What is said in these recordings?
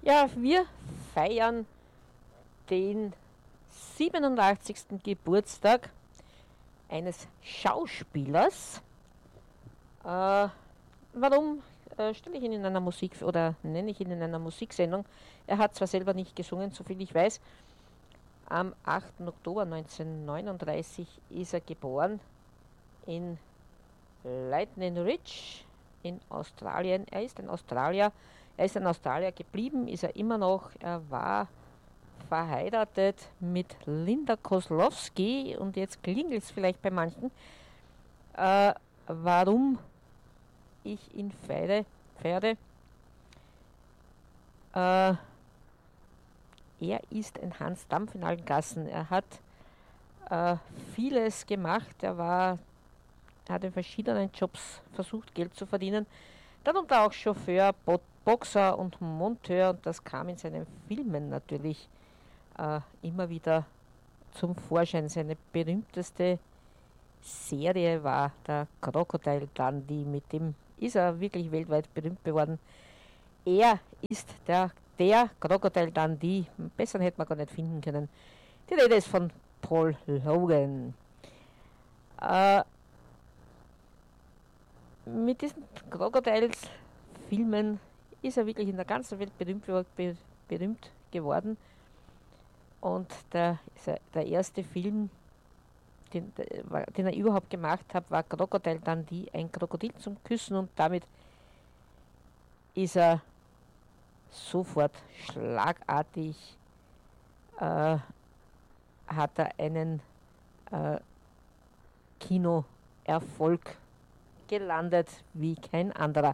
Ja, wir feiern den 87. Geburtstag eines Schauspielers. Warum stelle ich ihn in einer Musik oder nenne ich ihn in einer Musiksendung? Er hat zwar selber nicht gesungen, soviel ich weiß. Am 8. Oktober 1939 ist er geboren in Lightning Ridge in Australien. Er ist ein Australier. Er ist ein Australier geblieben, ist er immer noch. Er war verheiratet mit Linda Kozlowski und jetzt klingelt es vielleicht bei manchen, warum ich ihn feiere. Er ist ein Hans Dampf in allen Gassen. Er hat vieles gemacht. Er hat in verschiedenen Jobs versucht, Geld zu verdienen. Darunter auch Chauffeur, Boxer und Monteur. Und das kam in seinen Filmen natürlich immer wieder zum Vorschein. Seine berühmteste Serie war der Crocodile Dundee. Mit dem ist er wirklich weltweit berühmt geworden. Er ist der Crocodile Dundee. Besseren hätte man gar nicht finden können. Die Rede ist von Paul Logan. Mit diesen Crocodiles-Filmen ist er wirklich in der ganzen Welt berühmt geworden. Und der erste Film, den er überhaupt gemacht hat, war Crocodile Dundee, ein Krokodil zum Küssen, und damit ist er sofort schlagartig, hat er einen Kinoerfolg gelandet wie kein anderer.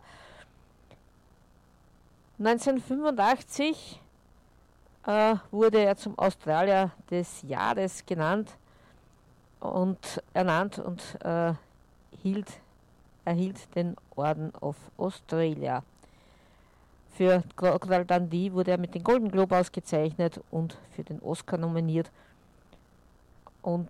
1985 wurde er zum Australier des Jahres ernannt und erhielt den Orden of Australia. Für Crocodile Dundee wurde er mit dem Golden Globe ausgezeichnet und für den Oscar nominiert. Und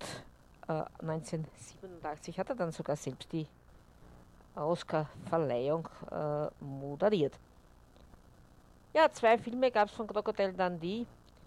1987 hat er dann sogar selbst die Oscar-Verleihung moderiert. Ja, 2 Filme gab es von Crocodile Dundee.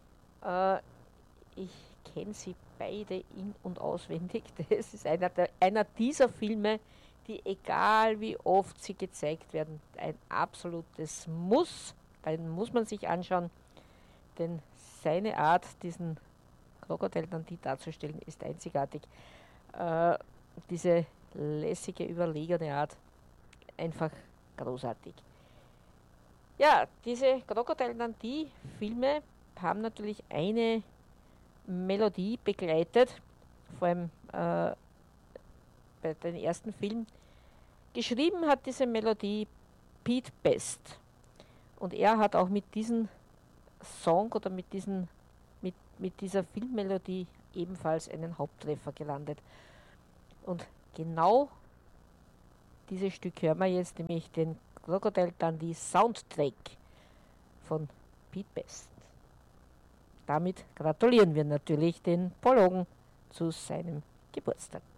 Ich kenne sie beide in- und auswendig. Das ist einer dieser Filme, die, egal wie oft sie gezeigt werden, ein absolutes Muss. Den muss man sich anschauen, denn seine Art, diesen Crocodile Dundee darzustellen, ist einzigartig. Diese lässige, überlegene Art, einfach großartig. Ja, diese Crocodile Dundee Filme haben natürlich eine Melodie begleitet, vor allem bei den ersten Filmen. Geschrieben hat diese Melodie Pete Best. Und er hat auch mit diesem Song oder mit dieser Filmmelodie ebenfalls einen Haupttreffer gelandet. Und genau dieses Stück hören wir jetzt, nämlich den Crocodile Dundee Soundtrack von Pete Best. Damit gratulieren wir natürlich den Paul Logan zu seinem Geburtstag.